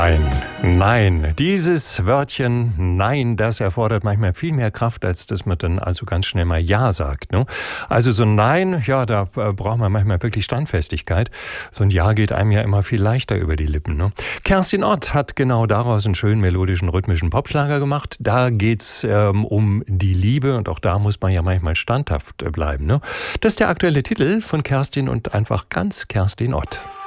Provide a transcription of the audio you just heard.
Nein, nein. Dieses Wörtchen Nein, das erfordert manchmal viel mehr Kraft, als dass man dann also ganz schnell mal Ja sagt. Ne? Also so ein Nein, ja, da braucht man manchmal wirklich Standfestigkeit. So ein Ja geht einem ja immer viel leichter über die Lippen. Ne? Kerstin Ott hat genau daraus einen schönen melodischen, rhythmischen Popschlager gemacht. Da geht's um die Liebe und auch da muss man ja manchmal standhaft bleiben. Ne? Das ist der aktuelle Titel von Kerstin und einfach ganz Kerstin Ott.